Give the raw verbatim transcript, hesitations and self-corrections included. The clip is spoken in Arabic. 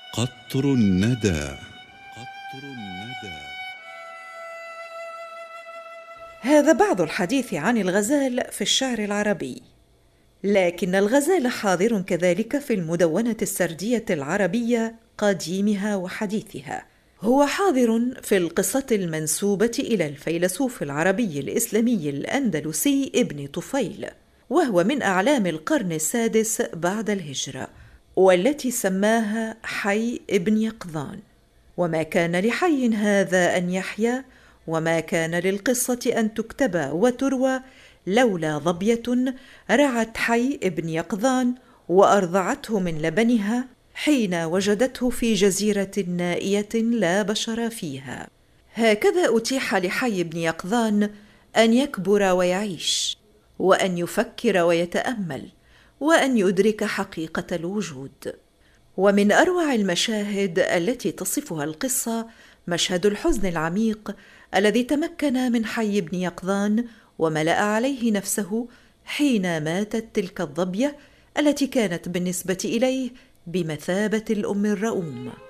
قطر الندى. قطر الندى. هذا بعض الحديث عن الغزال في الشعر العربي، لكن الغزال حاضر كذلك في المدونة السردية العربية قديمها وحديثها. هو حاضر في القصة المنسوبة إلى الفيلسوف العربي الإسلامي الأندلسي ابن طفيل، وهو من أعلام القرن السادس بعد الهجرة، والتي سماها حي ابن يقظان. وما كان لحي هذا أن يحيا، وما كان للقصة أن تكتب وتروى لولا ظبية رعت حي ابن يقظان وأرضعته من لبنها حين وجدته في جزيرة نائية لا بشر فيها. هكذا أتيح لحي ابن يقظان أن يكبر ويعيش، وأن يفكر ويتأمل، وأن يدرك حقيقة الوجود. ومن أروع المشاهد التي تصفها القصة مشهد الحزن العميق الذي تمكن من حي ابن يقظان وملأ عليه نفسه حين ماتت تلك الظبية التي كانت بالنسبة إليه بمثابة الأم الرؤوم.